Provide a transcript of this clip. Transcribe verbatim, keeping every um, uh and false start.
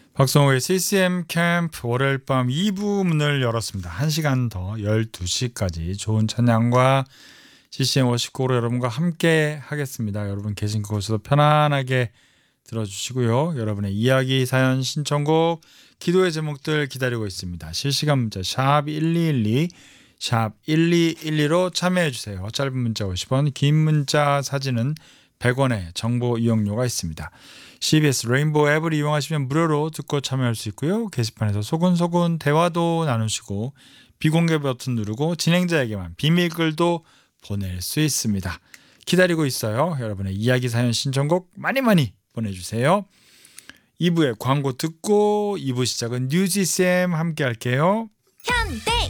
박성호의 씨씨엠 캠프 월요일 밤 이 부 문을 열었습니다. 한 시간 더 열두 시까지 좋은 찬양과 씨씨엠 워시코로 여러분과 함께 하겠습니다. 여러분 계신 곳에서 편안하게 들어주시고요. 여러분의 이야기, 사연, 신청곡, 기도의 제목들 기다리고 있습니다. 실시간 문자 샵 일이일이, 샵 일이일이로 참여해 주세요. 짧은 문자 오십 원, 긴 문자 사진은 백 원의 정보 이용료가 있습니다. 씨비에스 레인보우 앱을 이용하시면 무료로 듣고 참여할 수 있고요. 게시판에서 소근소근 대화도 나누시고 비공개 버튼 누르고 진행자에게만 비밀글도 보낼 수 있습니다. 기다리고 있어요. 여러분의 이야기, 사연, 신청곡 많이 많이 보내주세요. 이 부에 광고 듣고 이 부 시작은 뉴지쌤 함께 할게요. 현대